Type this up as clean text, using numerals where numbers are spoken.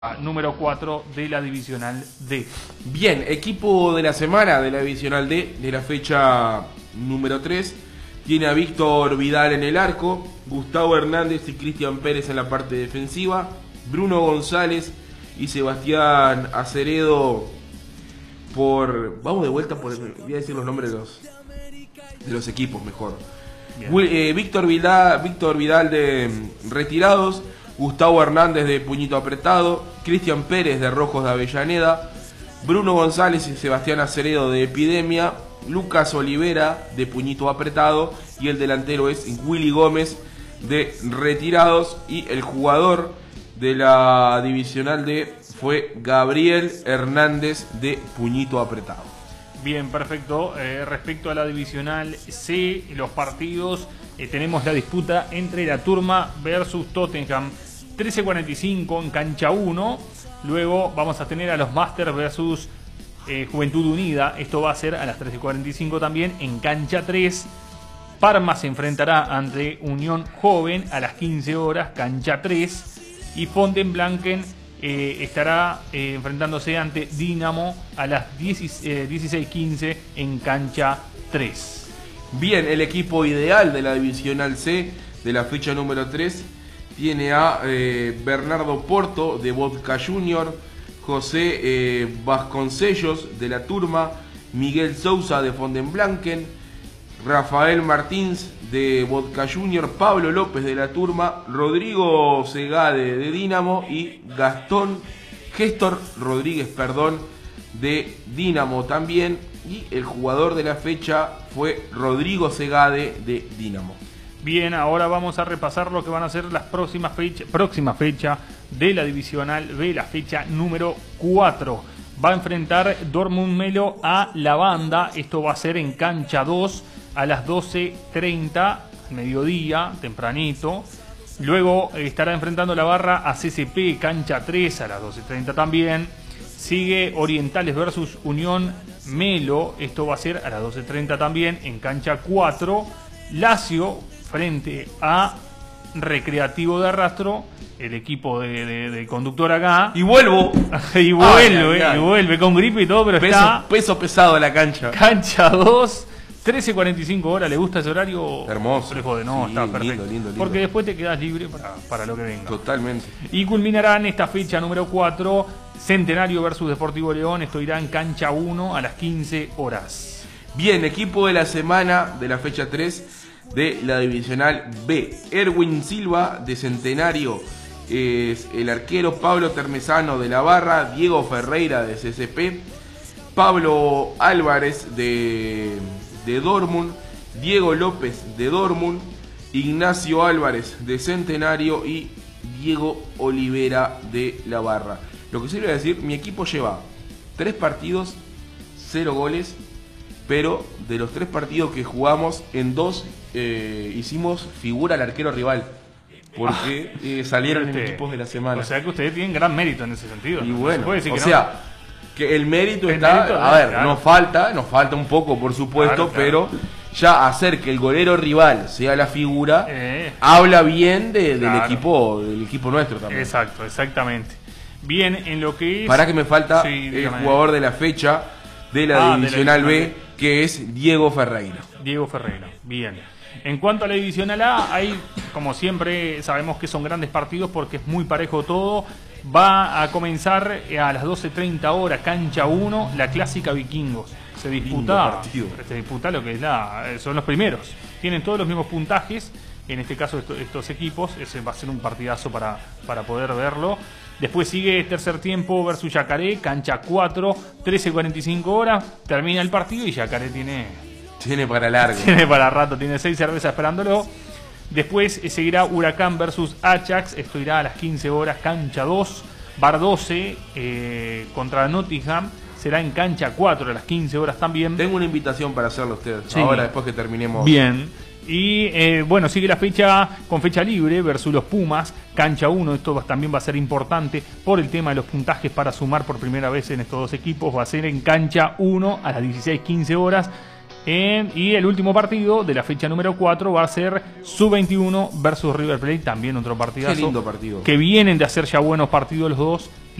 número 4 de la Divisional D. Bien, equipo de la semana de la Divisional D, de la fecha número 3, tiene a Víctor Vidal en el arco, Gustavo Hernández y Cristian Pérez en la parte defensiva, Bruno González y Sebastián Aceredo por... Vamos de vuelta por... Voy a decir los nombres de los equipos mejor. Víctor Vidal de Retirados, Gustavo Hernández de Puñito Apretado, Cristian Pérez de Rojos de Avellaneda, Bruno González y Sebastián Aceredo de Epidemia, Lucas Olivera de Puñito Apretado y el delantero es Willy Gómez de Retirados y el jugador de la Divisional D fue Gabriel Hernández de Puñito Apretado. Bien, perfecto. Respecto a la Divisional C, los partidos, tenemos la disputa entre la Turma versus Tottenham, 13:45 en cancha 1. Luego vamos a tener a los Masters versus Juventud Unida. Esto va a ser a las 13:45 también en cancha 3. Parma se enfrentará ante Unión Joven a las 15 horas, cancha 3. Y Fontainebleau estará enfrentándose ante Dinamo a las 16:15 en cancha 3. Bien, el equipo ideal de la Divisional C de la fecha número 3 tiene a Bernardo Porto de Boca Junior, José Vasconcellos de la Turma, Miguel Sousa de Fontainebleau, Rafael Martins de Boca Junior, Pablo López de la Turma, Rodrigo Segade de Dinamo y Géstor Rodríguez de Dinamo también. Y el jugador de la fecha fue Rodrigo Segade de Dinamo. Bien, ahora vamos a repasar lo que van a ser las próxima fecha de la Divisional B, la fecha número 4. Va a enfrentar Dortmund Melo a La Banda. Esto va a ser en cancha 2 a las 12:30, mediodía, tempranito. Luego estará enfrentando la Barra a CCP, cancha 3 a las 12:30 también. Sigue Orientales versus Unión Melo. Esto va a ser a las 12:30 también en cancha 4. Lazio frente a Recreativo de Arrastro, el equipo de conductor acá. Y vuelvo. y vuelve con gripe y todo, pero está... Peso pesado la cancha. Cancha 2. 13:45 horas, ¿le gusta ese horario? Hermoso. No, sí, está perfecto. Lindo. Porque después te quedas libre para lo que venga. Totalmente. Y culminarán esta fecha número 4, Centenario versus Deportivo León. Esto irá en cancha 1 a las 15 horas. Bien, equipo de la semana de la fecha 3 de la Divisional B. Erwin Silva de Centenario es el arquero, Pablo Termesano de la Barra, Diego Ferreira de CCP, Pablo Álvarez de Dortmund, Diego López de Dortmund, Ignacio Álvarez de Centenario y Diego Olivera de la Barra. Lo que sí le voy a decir, mi equipo lleva 3 partidos, 0 goles, pero de los 3 partidos que jugamos, en 2 hicimos figura al arquero rival, porque salieron en equipos de la semana. O sea que ustedes tienen gran mérito en ese sentido. Y bueno, no, que el mérito está, a ver, claro. nos falta un poco, por supuesto, claro. Pero ya hacer que el golero rival sea la figura, habla bien del equipo nuestro también. Exacto, exactamente. Bien, en lo que es... Para que me falta el jugador de la fecha de la Divisional B, que es Diego Ferreira. Diego Ferreira, bien. En cuanto a la Divisional A, hay, como siempre, sabemos que son grandes partidos porque es muy parejo todo. Va a comenzar a las 12:30 horas, cancha 1, la clásica Vikingos. Se disputa lo que es son los primeros. Tienen todos los mismos puntajes. En este caso, estos equipos, ese va a ser un partidazo para poder verlo. Después sigue tercer tiempo versus Yacaré, cancha 4, 13:45 horas. Termina el partido y Yacaré tiene para largo. Tiene para rato, tiene 6 cervezas esperándolo. Después seguirá Huracán versus Ajax. Esto irá a las 15 horas, cancha 2. Bardose contra Nottingham. Será en cancha 4 a las 15 horas también. Tengo una invitación para hacerlo a ustedes. Sí. Ahora, después que terminemos. Bien. Y bueno, sigue la fecha con fecha libre versus los Pumas, cancha 1. Esto también va a ser importante por el tema de los puntajes para sumar por primera vez en estos dos equipos. Va a ser en cancha 1 a las 16:15 horas. Y el último partido de la fecha número 4 va a ser Sub-21 versus River Plate, también otro partidazo. Qué lindo partido. Que vienen de hacer ya buenos partidos los dos.